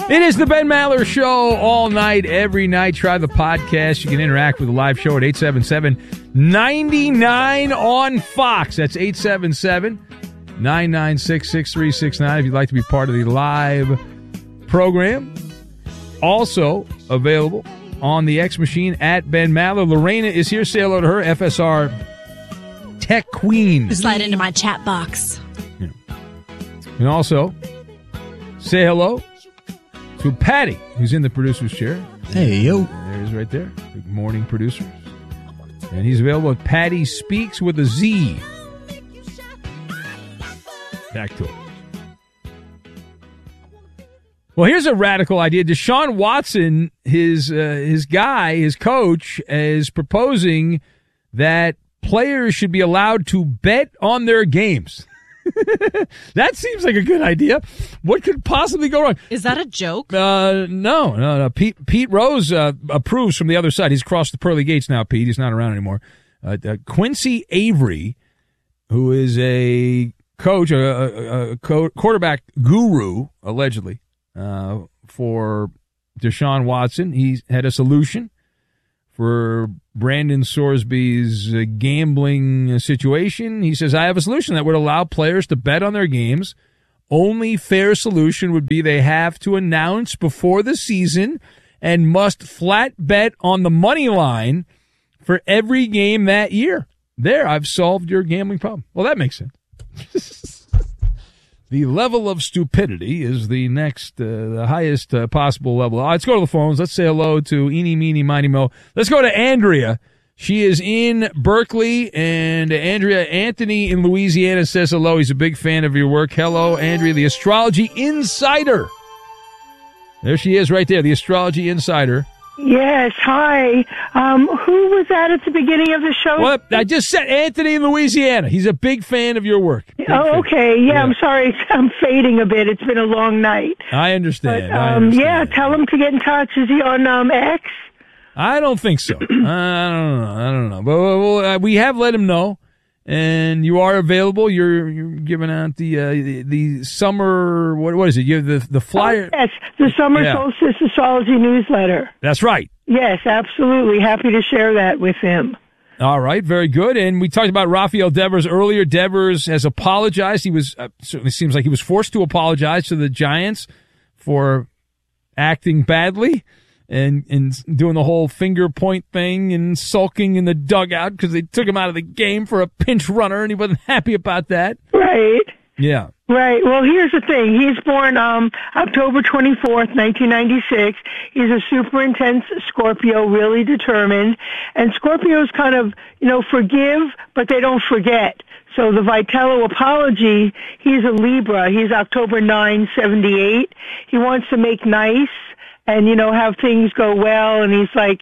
It is the Ben Maller Show all night, every night. Try the podcast. You can interact with the live show at 877-99 on Fox. That's 877-996-6369 if you'd like to be part of the live program. Also available on the X Machine at Ben Maller. Lorena is here. Say hello to her, FSR Tech Queen. Slide into my chat box. Yeah. And also, say hello to Patty, who's in the producer's chair. Hey, yo. There he is right there. Good morning, producers. And he's available at Patty Speaks with a Z. Back to it. Well, here's a radical idea. Deshaun Watson, his coach, is proposing that players should be allowed to bet on their games. That seems like a good idea. What could possibly go wrong? Is that a joke? No. Pete Rose approves from the other side. He's crossed the pearly gates now, Pete. He's not around anymore. Quincy Avery, who is a coach, a quarterback guru, allegedly, for Deshaun Watson. He had a solution for Brandon Sorsby's gambling situation. He says, I have a solution that would allow players to bet on their games. Only fair solution would be they have to announce before the season and must flat bet on the money line for every game that year. There, I've solved your gambling problem. Well, that makes sense. The level of stupidity is the next, the highest possible level. Let's go to the phones. Let's say hello to Eeny, Meeny, Miny, Mo. Let's go to Andrea. She is in Berkeley, and Andrea, Anthony in Louisiana says hello. He's a big fan of your work. Hello, Andrea, the Astrology Insider. There she is right there, the Astrology Insider. Yes, hi. Who was that at the beginning of the show? Well, I just said Anthony in Louisiana. He's a big fan of your work. Okay. Yeah, I'm sorry. I'm fading a bit. It's been a long night. I understand. But, yeah, tell him to get in touch. Is he on X? I don't think so. I don't know. But we have let him know, and you are available. You're giving out the summer. What is it? You have the flyer. Yes, the summer solstice astrology newsletter. That's right. Yes, absolutely. Happy to share that with him. All right, very good. And we talked about Rafael Devers earlier. Devers has apologized. He was certainly seems like he was forced to apologize to the Giants for acting badly and doing the whole finger point thing and sulking in the dugout because they took him out of the game for a pinch runner, and he wasn't happy about that. Right. Yeah. Right. Well, here's the thing. He's born October 24th, 1996. He's a super intense Scorpio, really determined. And Scorpios kind of, forgive, but they don't forget. So the Vitello apology, he's a Libra. He's October 9, 78. He wants to make nice and, have things go well. And he's like,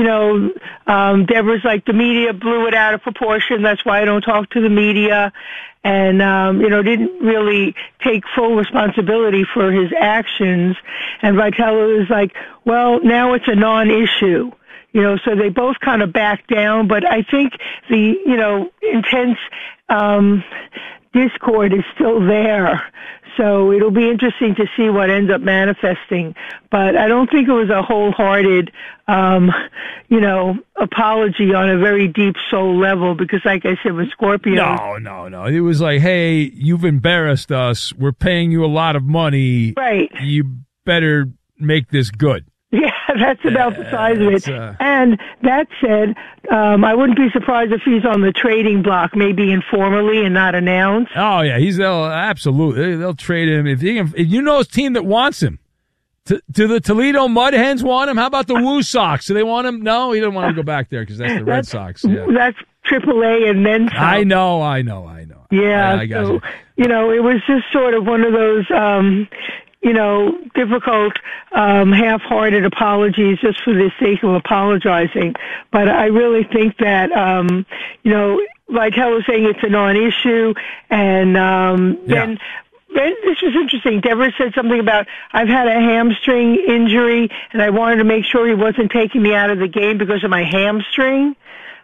Deborah's like, the media blew it out of proportion. That's why I don't talk to the media. And, didn't really take full responsibility for his actions. And Vitello is like, well, now it's a non-issue. So they both kind of back down. But I think the, intense discord is still there. So it'll be interesting to see what ends up manifesting. But I don't think it was a wholehearted, apology on a very deep soul level because, like I said, with Scorpio. No. It was like, hey, you've embarrassed us. We're paying you a lot of money. Right. You better make this good. Yeah, that's about the size of it. And that said, I wouldn't be surprised if he's on the trading block, maybe informally and not announced. Oh yeah, absolutely. They'll trade him if his team that wants him. Do the Toledo Mud Hens want him? How about the Woo Sox? Do they want him? No, he doesn't want to go back there because that's the Red Sox. Yeah. That's AAA and then some. I know. Yeah, I got you. It was just sort of one of those. Difficult, half-hearted apologies just for the sake of apologizing. But I really think that, Vitello saying it's a non-issue, and then this was interesting. Devers said something about, I've had a hamstring injury, and I wanted to make sure he wasn't taking me out of the game because of my hamstring.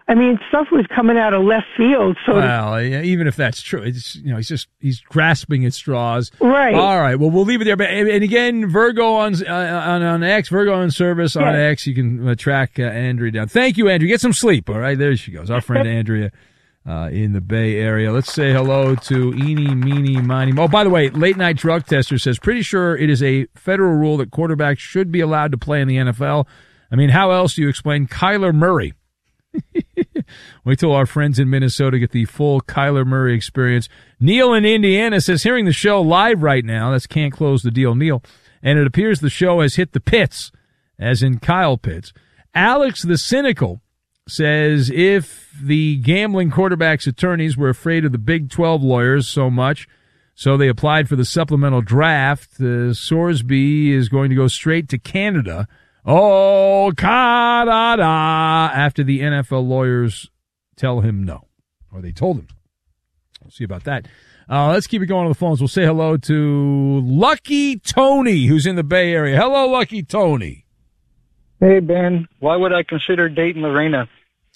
I mean, stuff was coming out of left field. So well, even if that's true, it's he's grasping at straws. Right. All right. Well, we'll leave it there. But and again, Virgo on X, Virgo on service on X. You can track Andrea down. Thank you, Andrea. Get some sleep. All right. There she goes. Our friend Andrea in the Bay Area. Let's say hello to Eeny, Meeny, Miny. Oh, by the way, late night drug tester says pretty sure it is a federal rule that quarterbacks should be allowed to play in the NFL. I mean, how else do you explain Kyler Murray? Wait till our friends in Minnesota get the full Kyler Murray experience. Neil in Indiana says, hearing the show live right now, that's Can't Close the Deal, Neil, and it appears the show has hit the pits, as in Kyle Pitts. Alex the Cynical says, if the gambling quarterback's attorneys were afraid of the Big 12 lawyers so much, so they applied for the supplemental draft, Sorsby is going to go straight to Canada. Oh, Canada, after the NFL lawyers tell him no, or they told him. We'll see about that. Let's keep it going on the phones. We'll say hello to Lucky Tony, who's in the Bay Area. Hello, Lucky Tony. Hey, Ben. Why would I consider dating Lorena?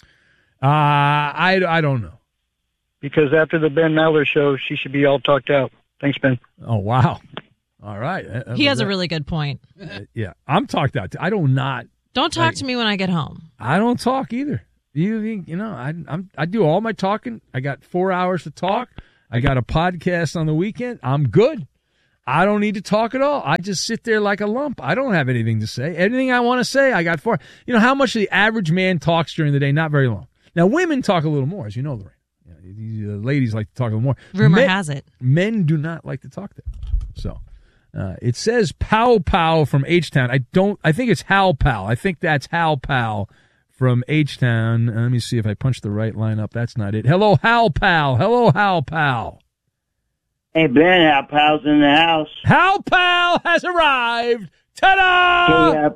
I don't know. Because after the Ben Maller show, she should be all talked out. Thanks, Ben. Oh, wow. All right. He has a really good point. Yeah, I'm talked out. I don't talk to me when I get home. I don't talk either. I do all my talking. I got 4 hours to talk. I got a podcast on the weekend. I'm good. I don't need to talk at all. I just sit there like a lump. I don't have anything to say. Anything I want to say, I got 4. You know how much the average man talks during the day? Not very long. Now, women talk a little more, as you know, Lorraine. These ladies like to talk a little more. Rumor has it. Men do not like to talk that much. So. It says Pow Pow from H-Town. I think it's Hal Pal. I think that's Hal Pal from H-Town. Let me see if I punch the right line up. That's not it. Hello, Hal Pal. Hello, Hal Pal. Hey, Ben, Hal Pal's in the house. Hal Pal has arrived. Ta-da!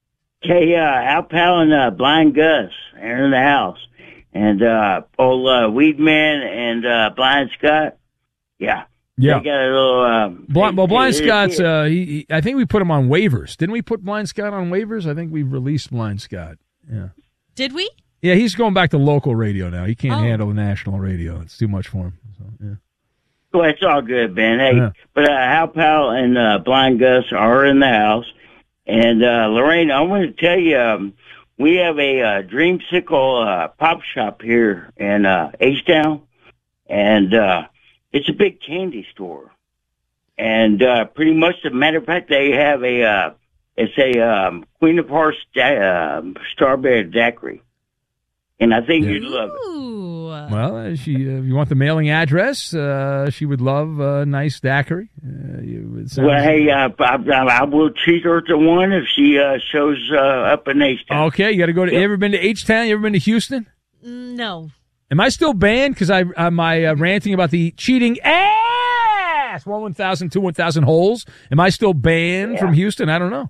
Hal Pal and Blind Gus are in the house. And old Weedman and Blind Scott, yeah. Yeah, they got a little. Blind Scott's. I think we put him on waivers. Didn't we put Blind Scott on waivers? I think we released Blind Scott. Yeah. Did we? Yeah, he's going back to local radio now. He can't handle national radio. It's too much for him. So, yeah. Well, it's all good, Ben. Hey, but Hal Pal and Blind Gus are in the house, and Lorraine, I want to tell you, we have a Dreamsicle pop shop here in H-Town, and. It's a big candy store, and pretty much, as a matter of fact, they have it's a Queen of Hearts strawberry daiquiri, and I think you'd love it. Well, if you want the mailing address, she would love a nice daiquiri. Well, hey, I will treat her to one if she shows up in H-Town. Okay, you got to go to. Yep. You ever been to H-Town? You ever been to Houston? No. Am I still banned because am I ranting about the cheating ass 1,000, 2,000 holes? Am I still banned from Houston? I don't know.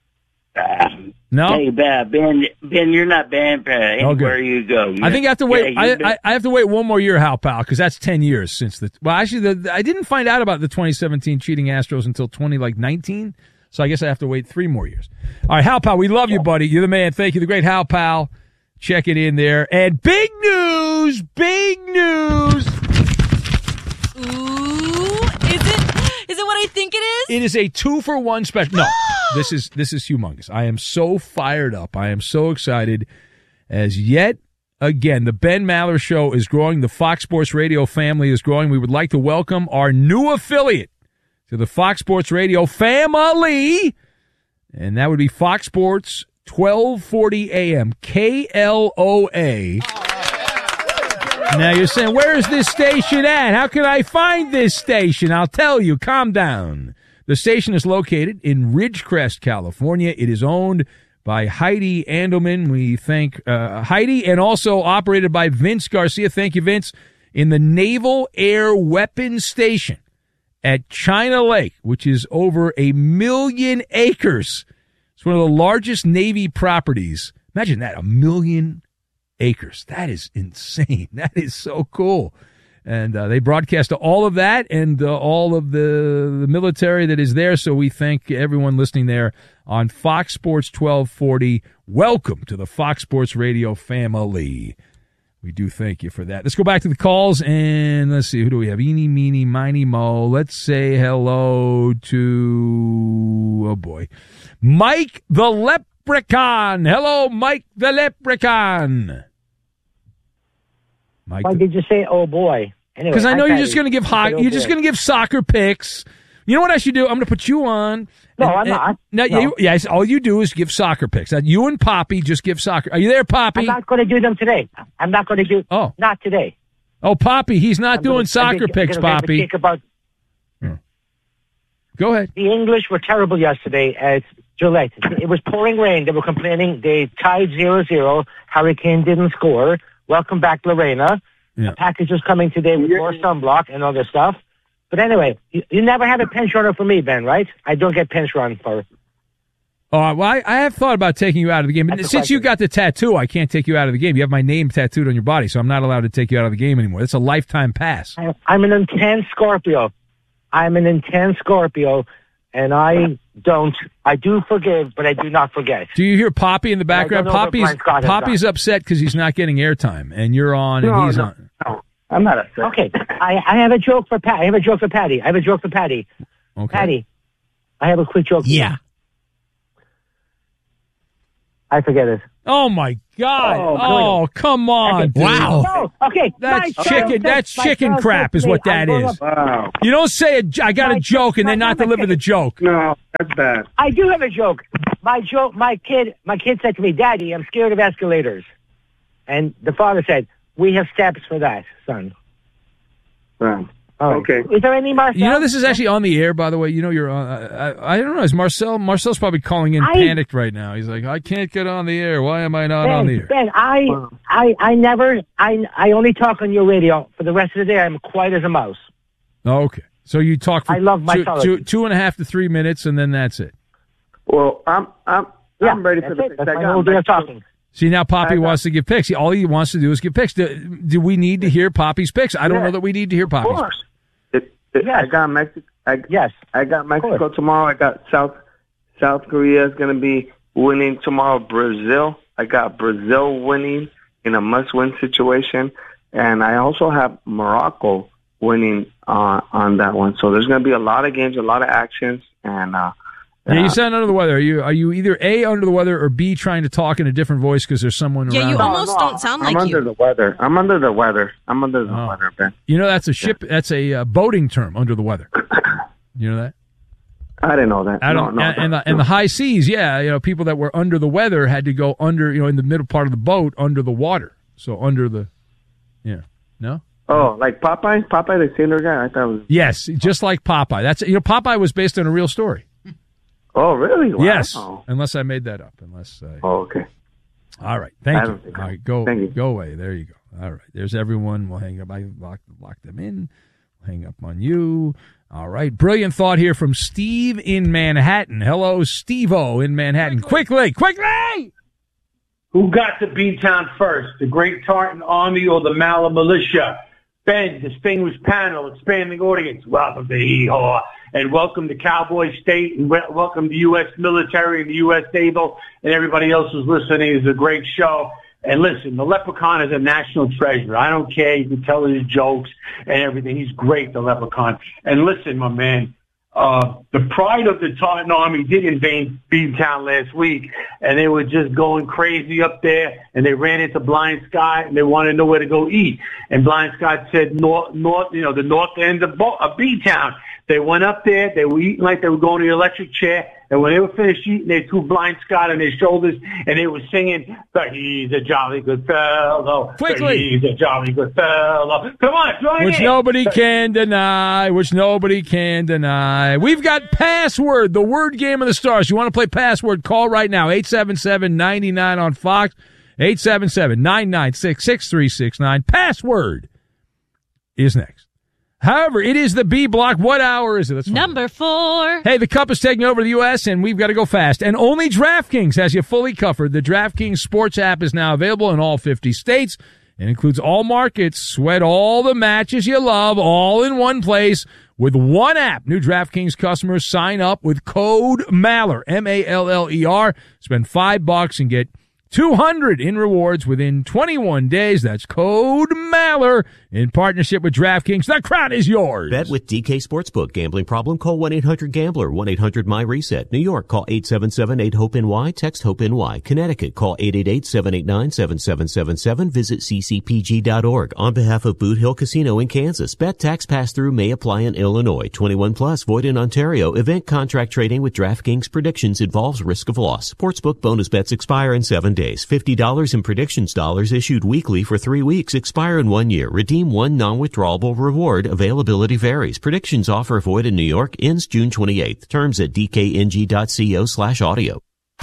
No. Hey, Ben, you're not banned anywhere you go. I think I have to wait. I have to wait one more year, Hal Pal, because that's 10 years since the. Well, actually, I didn't find out about the 2017 cheating Astros until 2019. So I guess I have to wait 3 more years. All right, Hal Pal, we love you, buddy. You're the man. Thank you, the great Hal Pal. Check it in there. And big news! Big news! Ooh, is it what I think it is? It is a 2-for-1 special. No, this is humongous. I am so fired up. I am so excited as yet again, the Ben Maller Show is growing. The Fox Sports Radio family is growing. We would like to welcome our new affiliate to the Fox Sports Radio family, and that would be Fox Sports 1240 AM, KLOA. Now you're saying, where is this station at? How can I find this station? I'll tell you. Calm down. The station is located in Ridgecrest, California. It is owned by Heidi Andelman. We thank Heidi, and also operated by Vince Garcia. Thank you, Vince. In the Naval Air Weapons Station at China Lake, which is over 1 million acres. It's one of the largest Navy properties. Imagine that, 1 million acres. That is insane. That is so cool. And they broadcast all of that and all of the military that is there. So we thank everyone listening there on Fox Sports 1240. Welcome to the Fox Sports Radio family. We do thank you for that. Let's go back to the calls, and let's see. Who do we have? Eeny, meeny, miny, mo. Let's say hello to, oh, boy, Mike the Leprechaun. Hello, Mike the Leprechaun. Mike, why did you say, oh, boy? Anyway, because I know I'm you're Patty. just going to give You're just going to give soccer picks. You know what I should do? I'm going to put you on. No, I'm not. No. Yes, all you do is give soccer picks. You and Poppy just give soccer. Are you there, Poppy? I'm not going to do them today. I'm not going to do. Oh, not today. Oh, Poppy, he's not doing soccer picks, Poppy. Go ahead. The English were terrible yesterday at Gillette. It was pouring rain. They were complaining. They tied 0-0. Hurricane didn't score. Welcome back, Lorena. Yeah. A package is coming today with more sunblock and other stuff. But anyway, you never have a pinch runner for me, Ben, right? I don't get pinch run for. Oh, well, I have thought about taking you out of the game. But since you got the tattoo, I can't take you out of the game. You have my name tattooed on your body, so I'm not allowed to take you out of the game anymore. It's a lifetime pass. I'm an intense Scorpio. And I do forgive, but I do not forget. Do you hear Poppy in the background? Poppy's upset because he's not getting airtime, and you're on, and he's on. No, I'm not upset. Okay, I have a joke for Patty. I have a joke for Patty. Okay. Patty, I have a quick joke for you. I forget it. Oh, my God. Oh, come on. Okay. Wow. No, okay. That's chicken. That's chicken crap is what that is. Wow. You don't say, I got a joke, and then not deliver the joke. No, that's bad. I do have a joke. My kid said to me, Daddy, I'm scared of escalators. And the father said, we have steps for that, son. Wow. Right. Okay. Is there any Marcel? You know, this is actually on the air, by the way. You know, you're on. I don't know. Is Marcel's probably calling in panicked right now. He's like, I can't get on the air. Why am I not on the air? Ben, I only talk on your radio. For the rest of the day, I'm quiet as a mouse. Oh, okay. So you talk for I love my solitude. 2.5 to 3 minutes, and then that's it. Well, I'm ready for the picks. That's my whole day of talking. See, now Poppy wants to give picks. All he wants to do is give picks. Do we need to hear Poppy's picks? I don't know that we need to hear Poppy's picks. I got Mexico. I got Mexico tomorrow. I got South Korea is going to be winning tomorrow. Brazil. I got Brazil winning in a must-win situation, and I also have Morocco winning on that one. So there's going to be a lot of games, a lot of actions, and. Yeah, you sound under the weather. Are you either A, under the weather, or B, trying to talk in a different voice because there's someone around? Yeah, you almost don't sound like you. I'm under the weather. I'm under the weather, Ben. You know, that's a boating term, under the weather. You know that? I didn't know that. And the high seas, people that were under the weather had to go under, in the middle part of the boat, under the water. So under the, no? Oh, like Popeye? Popeye the Sailor guy? I thought it was... Yes, just like Popeye. That's Popeye was based on a real story. Oh, really? Wow. Yes, unless I made that up. Oh, okay. All right, thank you. All right, go away. There you go. All right, there's everyone. We'll hang up. I lock them in. We'll hang up on you. All right, brilliant thought here from Steve in Manhattan. Hello, Steve-O in Manhattan. Quickly! Who got to B-Town first, the Great Tartan Army or the Maller Militia? Ben, distinguished panel, expanding audience, welcome to Hee-Haw, and welcome to Cowboy State, and welcome to U.S. military and the U.S. Naval, and everybody else who's listening. It's a great show. And listen, the Leprechaun is a national treasure. I don't care. You can tell his jokes and everything. He's great, the Leprechaun. And listen, my man, the pride of the Tartan Army did invade B-Town last week, and they were just going crazy up there, and they ran into Blind Scott, and they wanted to know where to go eat. And Blind Scott said the north end of B-Town. They went up there, they were eating like they were going to the electric chair, and when they were finished eating, they threw Blind Scott on their shoulders, and they were singing, he's a jolly good fellow. Quickly. He's a jolly good fellow. Come on, join Which in. nobody can deny. We've got Password, the word game of the stars. You want to play Password? Call right now, 877-99 on Fox, 877-996-6369. Password is next. However, it is the B block. What hour is it? Number 4. Hey, the Cup is taking over the U.S., and we've got to go fast. And only DraftKings has you fully covered. The DraftKings Sports app is now available in all 50 states and includes all markets. Sweat all the matches you love all in one place with one app. New DraftKings customers sign up with code MALLER, M-A-L-L-E-R. Spend $5 and get $200 in rewards within 21 days. That's code Maller in partnership with DraftKings. The crown is yours. Bet with DK Sportsbook. Gambling problem? Call 1-800-GAMBLER. 1-800-MY-RESET. New York, call 877-8-HOPE-NY. Text HOPE-NY. Connecticut, call 888-789-7777. Visit ccpg.org. On behalf of Boot Hill Casino in Kansas, bet tax pass-through may apply in Illinois. 21 plus, void in Ontario. Event contract trading with DraftKings predictions involves risk of loss. Sportsbook bonus bets expire in 7 days. $50 in predictions dollars issued weekly for 3 weeks. Expire in 1 year. Redeem one non-withdrawable reward. Availability varies. Predictions offer void in New York. Ends June 28th. Terms at dkng.co/audio.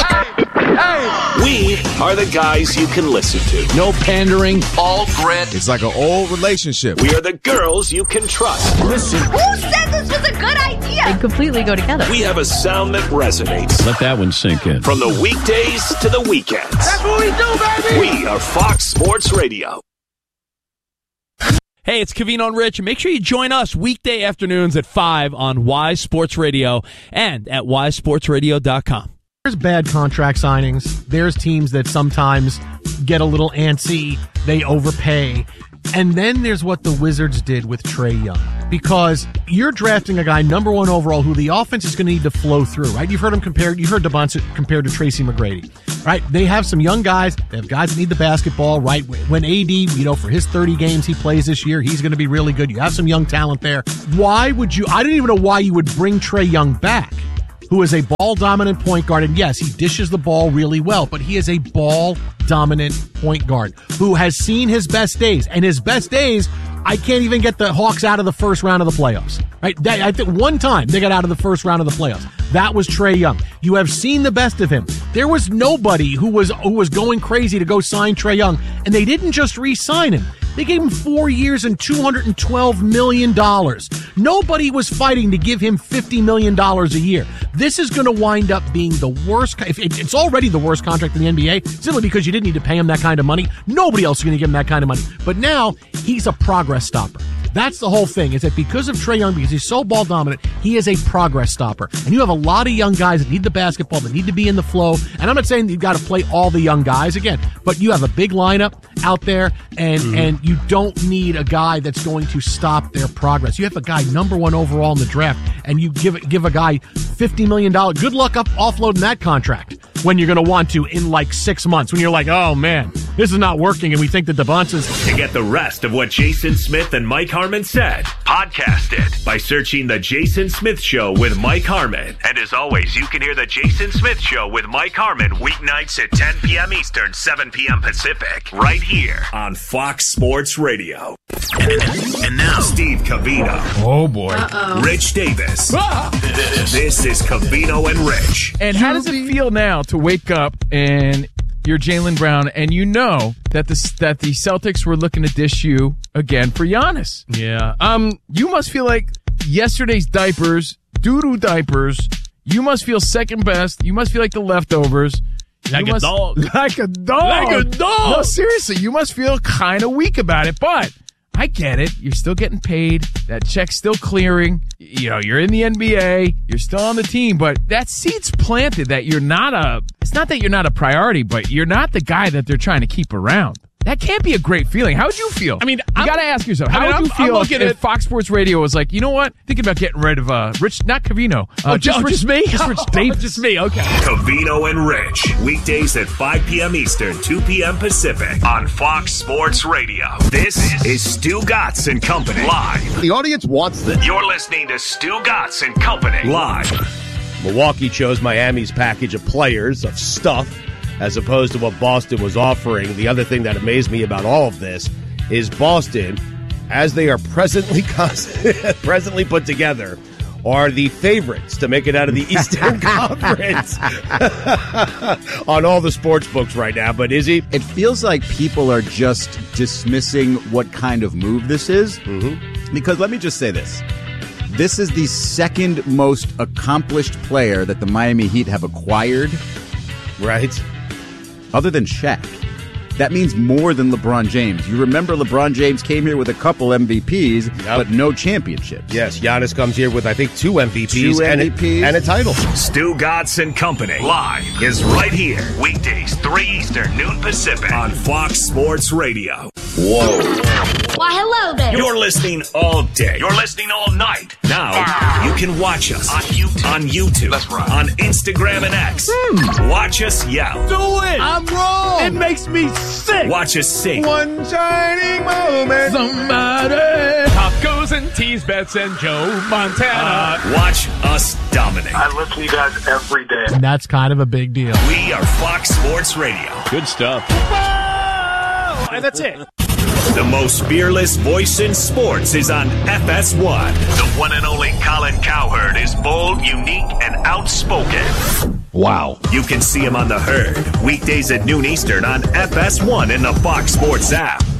We are the guys you can listen to. No pandering, all grit. It's like an old relationship. We are the girls you can trust. Listen. Who said this was a good idea? They completely go together. We have a sound that resonates. Let that one sink in. From the weekdays to the weekends. That's what we do, baby! We are Fox Sports Radio. Hey, it's Covino and Rich. Make sure you join us weekday afternoons at 5 on Wise Sports Radio and at wisesportsradio.com. There's bad contract signings. There's teams that sometimes get a little antsy. They overpay. And then there's what the Wizards did with Trae Young. Because you're drafting a guy number 1 overall who the offense is going to need to flow through, right? You've heard him compared to Tracy McGrady, right? They have some young guys. They have guys that need the basketball, right? When AD, for his 30 games he plays this year, he's going to be really good. You have some young talent there. Why would you, I don't even know why you would bring Trae Young back, who is a ball-dominant point guard. And yes, he dishes the ball really well, but he is a ball-dominant point guard who has seen his best days. And his best days, I can't even get the Hawks out of the first round of the playoffs. Right? I think one time they got out of the first round of the playoffs. That was Trae Young. You have seen the best of him. There was nobody who was going crazy to go sign Trae Young, and they didn't just re-sign him. They gave him 4 years and $212 million. Nobody was fighting to give him $50 million a year. This is going to wind up being the worst. It's already the worst contract in the NBA, simply because you didn't need to pay him that kind of money. Nobody else is going to give him that kind of money. But now he's a progress stopper. That's the whole thing, is that because of Trae Young, because he's so ball dominant, he is a progress stopper. And you have a lot of young guys that need the basketball, that need to be in the flow. And I'm not saying that you've got to play all the young guys again, but you have a big lineup out there, and you don't need a guy that's going to stop their progress. You have a guy number 1 overall in the draft, and you give a guy $50 million. Good luck offloading that contract when you're going to want to in like 6 months, when you're like, oh man, this is not working, and we think that DeBonce's... To get the rest of what Jason Smith and Mike Harmon said, podcast it by searching The Jason Smith Show with Mike Harmon. And as always, you can hear The Jason Smith Show with Mike Harmon weeknights at 10 p.m. Eastern, 7 p.m. Pacific, right here on Fox Sports Radio. And now, Steve Covino. Oh, boy. Rich Davis. This is Covino and Rich. And how does it feel now to wake up and you're Jaylen Brown and you know that the Celtics were looking to dish you again for Giannis? Yeah. You must feel like yesterday's diapers, doo-doo diapers, you must feel second best. You must feel like the leftovers. Like a dog. Like a dog. Like a dog. No, seriously, you must feel kind of weak about it, but I get it. You're still getting paid. That check's still clearing. You're in the NBA. You're still on the team, but that seed's planted that it's not that you're not a priority, but you're not the guy that they're trying to keep around. That can't be a great feeling. How would you feel? I mean, you got to ask yourself, how would you feel if Fox Sports Radio was like, you know what? Thinking about getting rid of Rich, not Covino. Just me? Just Rich Davis. Just me, okay. Covino and Rich, weekdays at 5 p.m. Eastern, 2 p.m. Pacific on Fox Sports Radio. This is Stu Gatz and Company live. The audience wants this. You're listening to Stu Gatz and Company live. Milwaukee chose Miami's package of players, of stuff, as opposed to what Boston was offering. The other thing that amazed me about all of this is Boston, as they are presently put together, are the favorites to make it out of the Eastern Conference on all the sports books right now. But Izzy? It feels like people are just dismissing what kind of move this is. Mm-hmm. Because let me just say this. This is the second most accomplished player that the Miami Heat have acquired. Right. Other than Shaq. that means more than LeBron James. You remember LeBron James came here with a couple MVPs, but no championships. Yes, Giannis comes here with, I think, 2 MVPs, and a title. Stu Gatz and Company live is right here. Weekdays, 3 Eastern, noon Pacific on Fox Sports Radio. Whoa. Why, hello there. You're listening all day. You're listening all night. Now, you can watch us on YouTube. That's right. On Instagram and X. Watch us yell. Do it. I'm wrong. It makes me sick. Watch us sing. One shining moment. Somebody. Tacos and teas, bets and Joe Montana. Watch us dominate. I listen to you guys every day. And that's kind of a big deal. We are Fox Sports Radio. Good stuff. And that's it. The most fearless voice in sports is on FS1. The one and only Colin Cowherd is bold, unique, and outspoken. Wow. You can see him on The Herd, weekdays at noon Eastern on FS1 in the Fox Sports app.